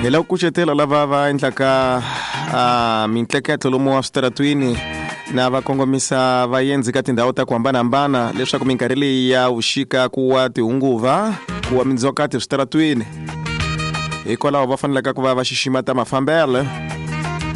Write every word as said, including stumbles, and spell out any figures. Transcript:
Hela kuchetela lava va endlaka uh, mintleketo lomu wa switaratwini na va kongomisa vayenzi ka tindhawu ta ku hambanahambana leswaku minkarhi leyi ya uxika kuwa tihunguva kuwa mindzoka ti switaratwini hikwalaho va faneleka ku va va xixima ta mafambelo